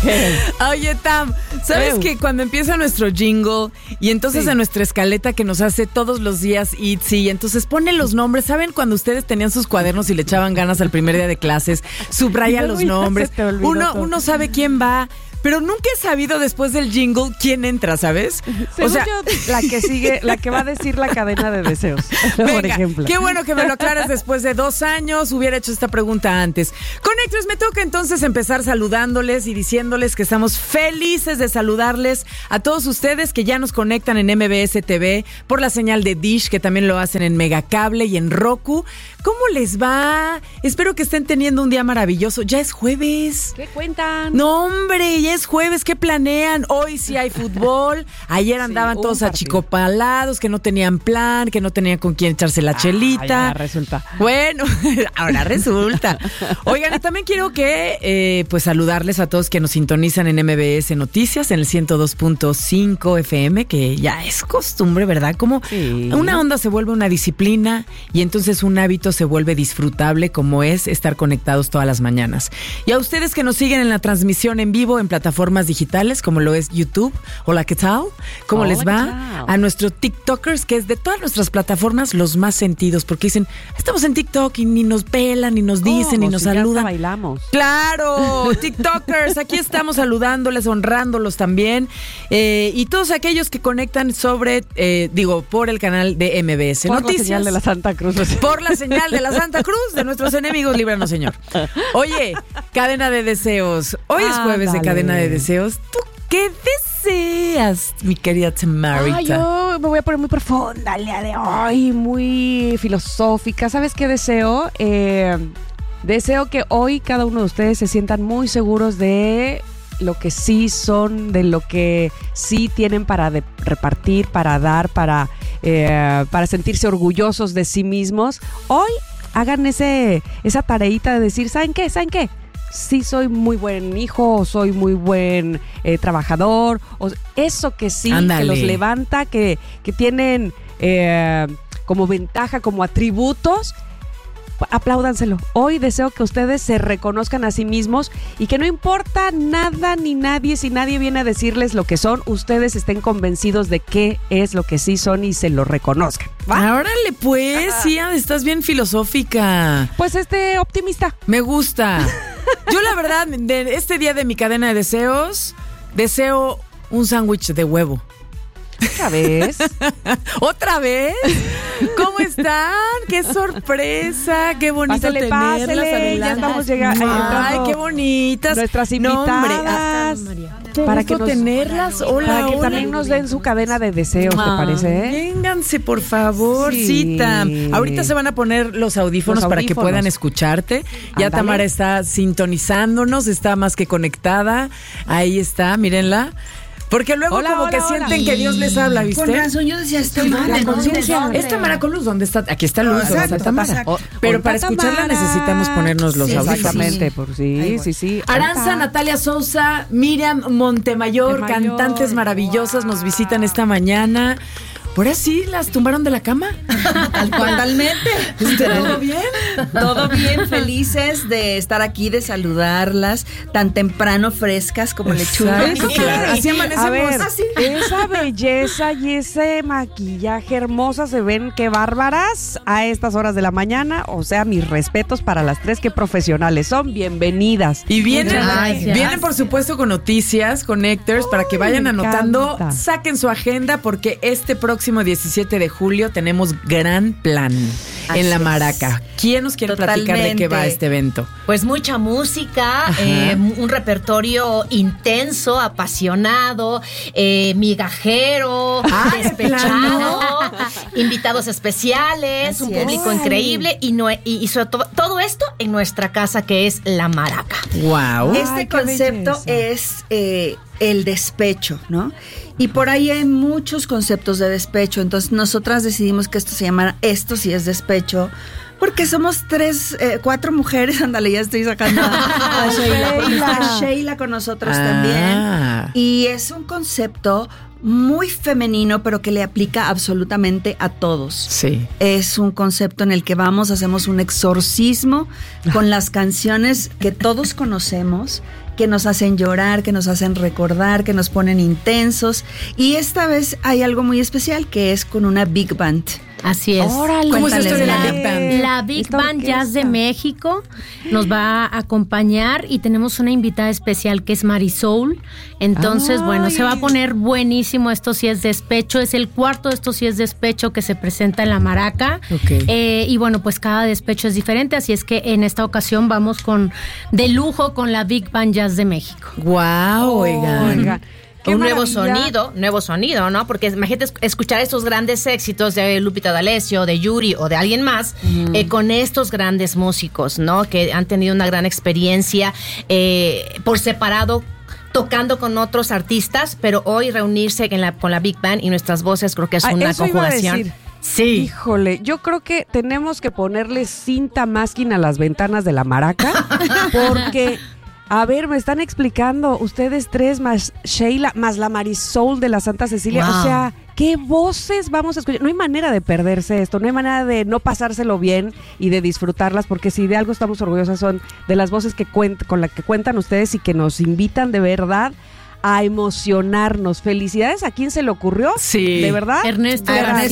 Oye, Tam, ¿sabes que cuando empieza nuestro jingle y entonces en nuestra escaleta que nos hace todos los días Itzy, y entonces pone los nombres? ¿Saben cuando ustedes tenían sus cuadernos y le echaban ganas al primer día de clases? Subraya los nombres. Uno sabe quién va. Pero nunca he sabido después del jingle quién entra, ¿sabes? Según yo, la que sigue, la que va a decir la cadena de deseos, por ejemplo. Qué bueno que me lo aclaras después de 2 años. Hubiera hecho esta pregunta antes. Connectors, me toca entonces empezar saludándoles y diciéndoles que estamos felices de saludarles a todos ustedes que ya nos conectan en MBS TV por la señal de Dish, que también lo hacen en Megacable y en Roku. ¿Cómo les va? Espero que estén teniendo un día maravilloso. Ya es jueves. ¿Qué cuentan? No, hombre, ya es jueves. ¿Qué planean? Hoy sí hay fútbol. Ayer andaban todos achicopalados, que no tenían plan, que no tenían con quién echarse la chelita. Ahora resulta. Bueno, ahora resulta. Oigan, y también quiero que pues saludarles a todos que nos sintonizan en MBS Noticias, en el 102.5 FM, que ya es costumbre, ¿verdad? Como una onda se vuelve una disciplina y entonces un hábito se vuelve disfrutable, como es estar conectados todas las mañanas. Y a ustedes que nos siguen en la transmisión en vivo en plataformas digitales como lo es YouTube, hola, ¿qué tal? ¿Cómo les va? A nuestros TikTokers, que es de todas nuestras plataformas los más sentidos, porque dicen, estamos en TikTok y ni nos pelan, ni nos dicen, ni nos saludan. Bailamos. Claro, TikTokers, aquí estamos saludándoles, honrándolos también. Y todos aquellos que conectan por el canal de MBS Noticias. Por la señal de la Santa Cruz. Por la señal de la Santa Cruz, de nuestros enemigos, líbranos, Señor. Oye, cadena de deseos. Hoy es jueves de cadena de deseos. ¿Tú qué deseas, mi querida Tamarita? Yo me voy a poner muy profunda el día de hoy, muy filosófica. ¿Sabes qué deseo? Deseo que hoy cada uno de ustedes se sientan muy seguros de lo que sí son, de lo que sí tienen para repartir, para dar, para sentirse orgullosos de sí mismos. Hoy hagan esa tareita de decir, ¿saben qué? Sí soy muy buen hijo, o soy muy buen trabajador, o eso que sí, que los levanta, que tienen como ventaja, como atributos. Apláudanselo. Hoy deseo que ustedes se reconozcan a sí mismos y que no importa nada ni nadie, si nadie viene a decirles lo que son, ustedes estén convencidos de qué es lo que sí son y se lo reconozcan. ¿Va? Órale, pues, sí, estás bien filosófica. Pues optimista. Me gusta. Yo la verdad, de este día de mi cadena de deseos, deseo un sándwich de huevo. ¿Otra vez? ¿Otra vez? ¿Cómo están? ¡Qué sorpresa! ¡Qué bonito tenerlas! Pásale, ya estamos llegando. ¡Ay, qué bonitas! Nuestras invitadas. Para que tenerlas. Hola, para que también nos den su cadena de deseos, ¿te parece? Vénganse, por favor, cita. Ahorita se van a poner los audífonos para que puedan escucharte. Ya Tamara está sintonizándonos, está más que conectada. Ahí está, mírenla. Porque luego sienten que Dios les habla, ¿viste? Con razón yo decía, Tamara, ¿es Tamara con luz? ¿Dónde está? Aquí está Luz, ¿dónde está Tamara? Pero para escucharla necesitamos ponernos los audífonos. Exactamente, sí. Aranza, Natalia Sousa, Miriam Montemayor, cantantes maravillosas, nos visitan esta mañana. ¿Por así las tumbaron de la cama? Totalmente. ¿Todo bien? Todo bien, felices de estar aquí, de saludarlas, tan temprano, frescas como lechugas. Claro. Así amanecemos. A ver, esa belleza y ese maquillaje hermosa se ven, qué bárbaras a estas horas de la mañana. O sea, mis respetos para las tres, qué profesionales son. Bienvenidas. Y vienen por supuesto con noticias, Connectors, para que vayan anotando, saquen su agenda porque este próximo 17 de julio tenemos gran plan en La Maraca. ¿Quién nos quiere platicar de qué va este evento? Pues mucha música, un repertorio intenso, apasionado, migajero, despechado, invitados especiales, un público increíble y sobre todo esto en nuestra casa que es La Maraca. Wow. Este concepto es el despecho, ¿no? Y por ahí hay muchos conceptos de despecho. Entonces nosotras decidimos que esto se llamara Esto sí es despecho, porque somos 4 mujeres. Ándale, ya estoy sacando a Sheila con nosotros también. Y es un concepto muy femenino, pero que le aplica absolutamente a todos. Sí. Es un concepto en el que hacemos un exorcismo con las canciones que todos conocemos que nos hacen llorar, que nos hacen recordar, que nos ponen intensos. Y esta vez hay algo muy especial que es con una Big Band. Así es. Órale. ¿Cómo es Cuéntales esto de la de Big Band? La Big Esta Band Jazz de orquesta. México nos va a acompañar y tenemos una invitada especial que es Marisol. Entonces, bueno, se va a poner buenísimo. Esto sí es despecho. Es el cuarto de Esto sí es despecho que se presenta en la Maraca. Ok. Y bueno, pues cada despecho es diferente. Así es que en esta ocasión vamos de lujo con la Big Band Jazz de México. Wow, oigan. Oiga. Qué Un nuevo maravilla. sonido, ¿no? Porque imagínate escuchar estos grandes éxitos de Lupita D'Alessio, de Yuri o de alguien más con estos grandes músicos, ¿no? Que han tenido una gran experiencia por separado, tocando con otros artistas, pero hoy reunirse con la Big Band y nuestras voces creo que es una eso iba a conjugación. decir. Sí. Híjole, yo creo que tenemos que ponerle cinta masking a las ventanas de la Maraca, porque, a ver, me están explicando ustedes tres, más Sheila, más la Marisol de la Santa Cecilia, Wow. o sea, ¿qué voces vamos a escuchar? No hay manera de perderse esto, no hay manera de no pasárselo bien y de disfrutarlas, porque si de algo estamos orgullosas son de las voces con las que cuentan ustedes y que nos invitan de verdad a emocionarnos. Felicidades a quien se le ocurrió. Sí. De verdad. Ernesto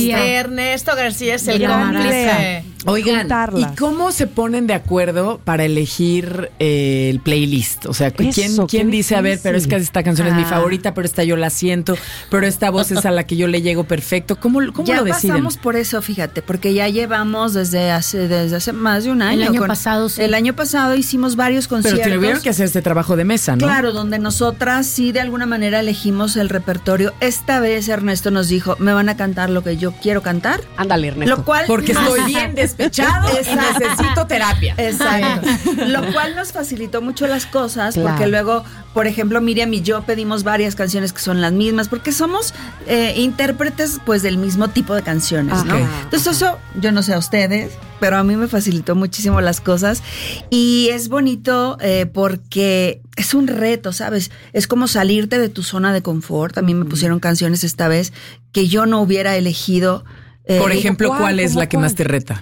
García es el Gran cómplice. idea. Oigan, Juntarlas. ¿y cómo se ponen de acuerdo para elegir el playlist? O sea, ¿quién qué dice, a ver, pero es que esta canción es mi Ah. favorita, pero esta yo la siento, pero esta voz es a la que yo le llego perfecto? ¿Cómo Ya lo deciden? pasamos por eso, fíjate, porque ya llevamos desde hace más de un año. El año pasado, sí. El año pasado hicimos varios conciertos. Pero tuvieron que hacer este trabajo de mesa, ¿no? Claro, donde nosotras sí de alguna manera elegimos el repertorio. Esta vez Ernesto nos dijo, me van a cantar lo que yo quiero cantar. Ándale, Ernesto. Lo cual Porque estoy bien despechado y necesito terapia. Exacto. Lo cual nos facilitó mucho las cosas, Claro. porque luego, por ejemplo, Miriam y yo pedimos varias canciones que son las mismas, porque somos intérpretes pues del mismo tipo de canciones, ¿no? Ok. Entonces eso, yo no sé a ustedes, pero a mí me facilitó muchísimo las cosas y es bonito porque es un reto, ¿sabes? Es como salirte de tu zona de confort. A mí me pusieron canciones esta vez que yo no hubiera elegido. Por ejemplo, ¿cuál? ¿cuál es ¿Cómo la que cuál? más te reta?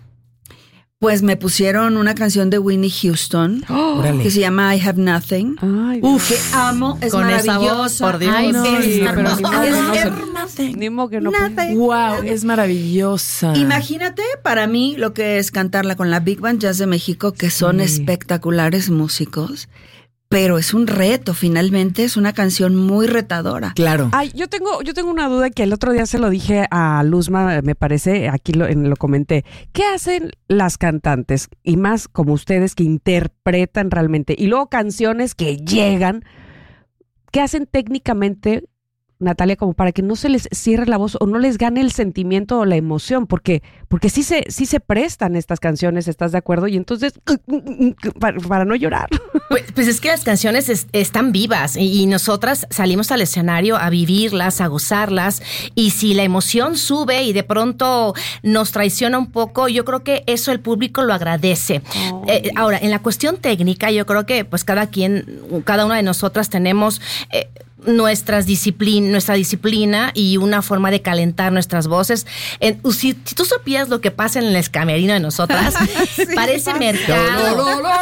Pues me pusieron una canción de Whitney Houston Órale. que se llama I Have Nothing. Ay, Uf. Que amo, es Con esa maravillosa. voz, por Dios. Ay, no, Sí, es pero ni modo que no se- hermosa. ni modo que no. Nothing. Wow, es maravillosa. Imagínate para mí lo que es cantarla con la Big Band Jazz de México, que son espectaculares músicos, pero es un reto, finalmente es una canción muy retadora. Claro. Ay, yo tengo una duda que el otro día se lo dije a Luzma, me parece, aquí lo comenté. ¿Qué hacen las cantantes? Y más como ustedes que interpretan realmente. Y luego canciones que llegan. ¿Qué hacen técnicamente, Natalia, como para que no se les cierre la voz o no les gane el sentimiento o la emoción? Porque sí se prestan estas canciones, ¿estás de acuerdo? Y entonces, para no llorar. Pues es que las canciones están vivas y nosotras salimos al escenario a vivirlas, a gozarlas, y si la emoción sube y de pronto nos traiciona un poco, yo creo que eso el público lo agradece. Ahora, en la cuestión técnica, yo creo que pues cada una de nosotras tenemos nuestra disciplina y una forma de calentar nuestras voces. Si tú supieras lo que pasa en el escamerino de nosotras, parece mercado.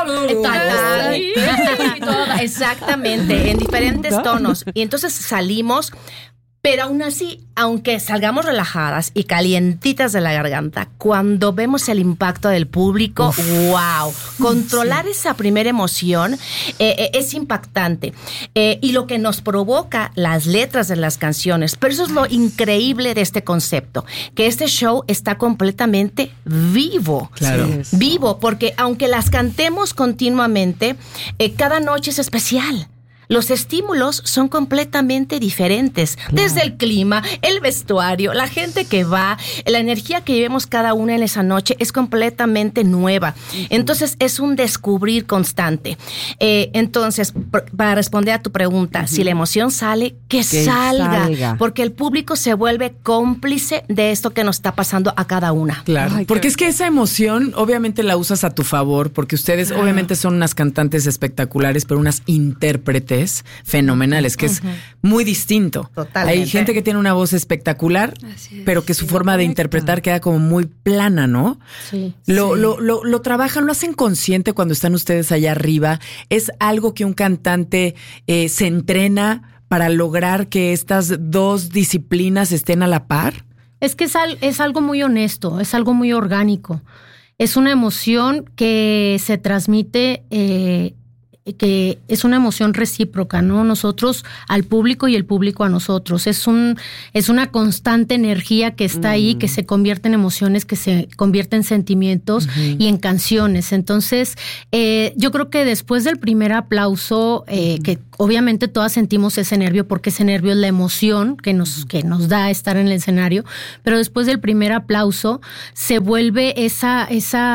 Exactamente, en diferentes tonos. Y entonces salimos, pero aún así, aunque salgamos relajadas y calientitas de la garganta, cuando vemos el impacto del público, wow, controlar esa primera emoción es impactante. Y lo que nos provoca las letras de las canciones, pero eso es lo increíble de este concepto, que este show está completamente vivo. Claro. Sí. Vivo, porque aunque las cantemos continuamente, cada noche es especial. Los estímulos son completamente diferentes, desde el clima, el vestuario, la gente que va, la energía que llevemos cada una en esa noche es completamente nueva. Entonces es un descubrir constante. Entonces, para responder a tu pregunta, si la emoción sale, que salga, porque el público se vuelve cómplice de esto que nos está pasando a cada una. Claro, Ay, porque es que esa emoción obviamente la usas a tu favor, porque ustedes obviamente son unas cantantes espectaculares, pero unas intérpretes cantantes fenomenales, que es muy distinto. Totalmente. Hay gente que tiene una voz espectacular, pero que su forma de interpretar queda como muy plana, ¿no? Sí. Lo trabajan, lo hacen consciente cuando están ustedes allá arriba. Es algo que un cantante se entrena para lograr que estas dos disciplinas estén a la par. Es que es algo muy honesto, es algo muy orgánico. Es una emoción que se transmite, que es una emoción recíproca, ¿no? Nosotros al público y el público a nosotros. Es una constante energía que está ahí, que se convierte en emociones, que se convierte en sentimientos y en canciones. Entonces, yo creo que después del primer aplauso, que obviamente todas sentimos ese nervio, porque ese nervio es la emoción que nos da estar en el escenario, pero después del primer aplauso se vuelve esa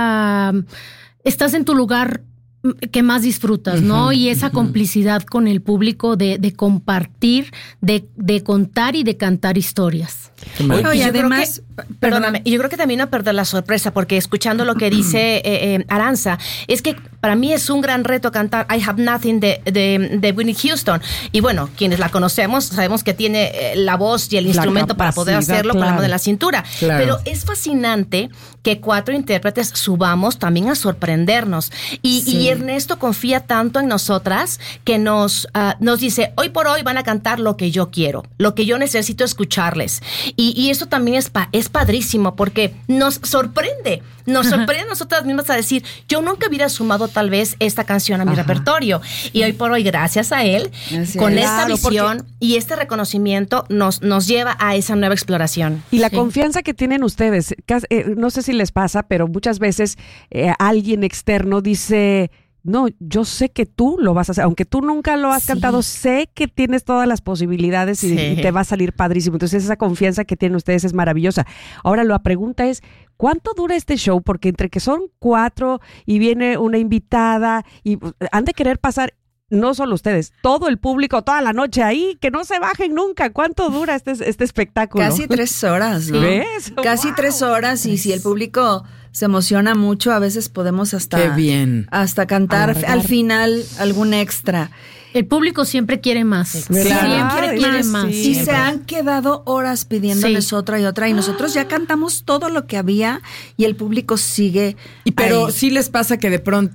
estás en tu lugar que más disfrutas, ¿no? Y esa complicidad con el público de compartir, de contar y de cantar historias. Bueno, y además, perdóname, yo creo que también no perder la sorpresa, porque escuchando lo que dice Aranza, es que para mí es un gran reto cantar I Have Nothing de Whitney Houston. Y bueno, quienes la conocemos, sabemos que tiene la voz y el instrumento para poder hacerlo con la mano de la cintura. Claro. Pero es fascinante que 4 intérpretes subamos también a sorprendernos. Y Ernesto confía tanto en nosotras que nos dice, hoy por hoy van a cantar lo que yo quiero, lo que yo necesito escucharles. Y eso también es padrísimo, porque nos sorprende a nosotras mismas a decir, yo nunca hubiera sumado tal vez esta canción a mi repertorio. Y hoy por hoy, gracias a él, con esta visión y este reconocimiento, nos lleva a esa nueva exploración. Y la confianza que tienen ustedes, no sé si les pasa, pero muchas veces alguien externo dice, no, yo sé que tú lo vas a hacer, aunque tú nunca lo has cantado, sé que tienes todas las posibilidades y te va a salir padrísimo. Entonces esa confianza que tienen ustedes es maravillosa. Ahora la pregunta es, ¿cuánto dura este show? Porque entre que son 4 y viene una invitada y han de querer pasar, no solo ustedes, todo el público, toda la noche ahí, que no se bajen nunca. ¿Cuánto dura este espectáculo? Casi 3 horas, ¿no? ¿Ves? Casi 3 horas, y si el público se emociona mucho, a veces podemos hasta cantar al final algún extra. El público siempre quiere más. Siempre quiere más. Y se han quedado horas pidiéndoles otra y otra, y nosotros ya cantamos todo lo que había y el público sigue. Pero ahí. sí les pasa que de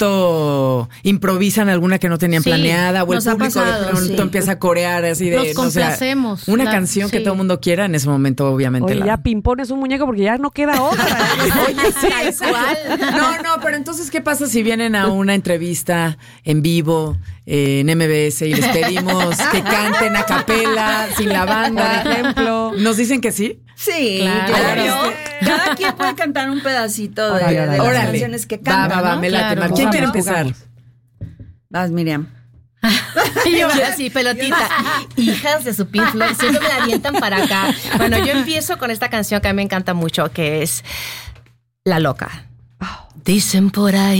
pronto improvisan alguna que no tenían planeada, o el público de pronto empieza a corear así de... Los complacemos. Una canción que todo el mundo quiera, en ese momento obviamente. Oye, ya pimpones un muñeco porque ya no queda otra. Oye, sí, igual. No, pero entonces, ¿qué pasa si vienen a una entrevista en vivo en MBS y les pedimos que canten a capela, sin la banda, por ejemplo? ¿Nos dicen que sí? Sí, claro. Cada quien puede cantar un pedacito de las canciones que canta. Va, me late. Claro. ¿Quién quiere empezar? Vas, Miriam. Y yo así, pelotita. Hijas de su Pink Floyd, siempre me la avientan para acá. Bueno, yo empiezo con esta canción que a mí me encanta mucho, que es La Loca. Dicen por ahí